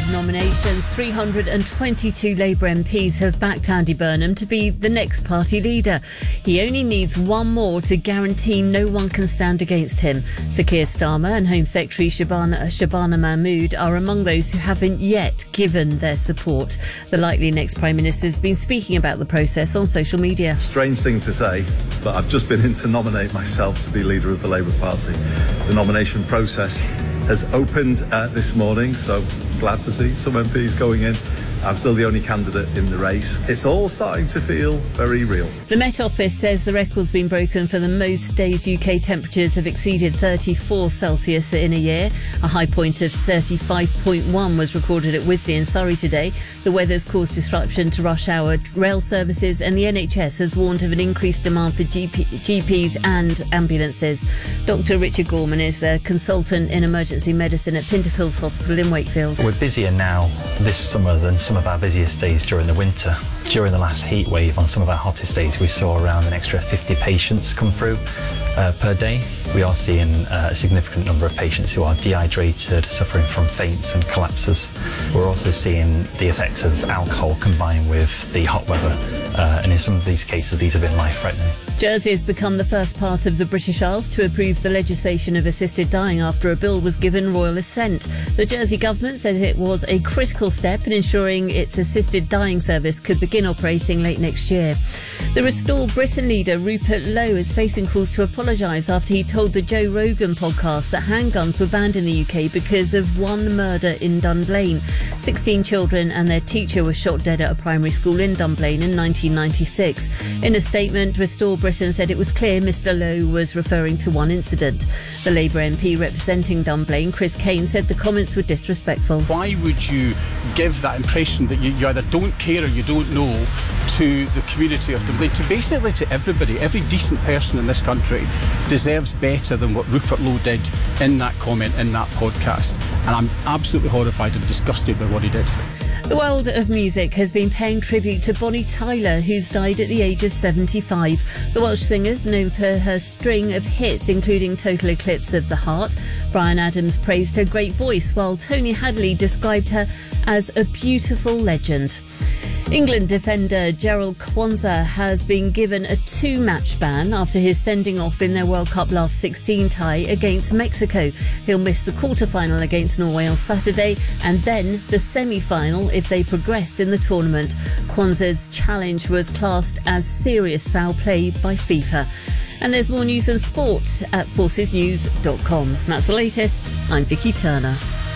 of nominations, 322 Labour MPs have backed Andy Burnham to be the next party leader. He only needs one more to guarantee no one can stand against him. Sir Keir Starmer and Home Secretary Shabana Mahmood are among those who haven't yet given their support. The likely next Prime Minister has been speaking about the process on social media. Strange thing to say, but I've just been in to nominate myself to be leader of the Labour Party. The nomination process has opened this morning, so glad to see some MPs going in. I'm still the only candidate in the race. It's all starting to feel very real. The Met Office says the record's been broken for the most days UK temperatures have exceeded 34 Celsius in a year. A high point of 35.1 was recorded at Wisley in Surrey today. The weather's caused disruption to rush hour rail services, and the NHS has warned of an increased demand for GPs and ambulances. Dr Richard Gorman is a consultant in emergency medicine at Pinterfields Hospital in Wakefield. We're busier now this summer than some of our busiest days during the winter. During the last heat wave, on some of our hottest days, we saw around an extra 50 patients come through per day. We are seeing a significant number of patients who are dehydrated, suffering from faints and collapses. We're also seeing the effects of alcohol combined with the hot weather, and in some of these cases, these have been life-threatening. Jersey has become the first part of the British Isles to approve the legislation of assisted dying after a bill was given royal assent. The Jersey government said it was a critical step in ensuring its assisted dying service could begin operating late next year. The Restore Britain leader Rupert Lowe is facing calls to apologise after he told the Joe Rogan podcast that handguns were banned in the UK because of one murder in Dunblane. 16 children and their teacher were shot dead at a primary school in Dunblane in 1996. In a statement, Restore Britain said it was clear Mr Lowe was referring to one incident. The Labour MP representing Dunblane, Chris Kane, said the comments were disrespectful. Why would you give that impression that you either don't care or you don't know to the community of Dunblane, to everybody? Every decent person in this country deserves better than what Rupert Lowe did in that comment, in that podcast. And I'm absolutely horrified and disgusted by what he did. The world of music has been paying tribute to Bonnie Tyler, who's died at the age of 75. The Welsh singer's known for her string of hits, including Total Eclipse of the Heart. Bryan Adams praised her great voice, while Tony Hadley described her as a beautiful legend. England defender Gerald Kwanzaa has been given a 2-match ban after his sending off in their World Cup last 16 tie against Mexico. He'll miss the quarter-final against Norway on Saturday and then the semi-final if they progress in the tournament. Kwanzaa's challenge was classed as serious foul play by FIFA. And there's more news and sport at forcesnews.com. That's the latest. I'm Vicky Turner.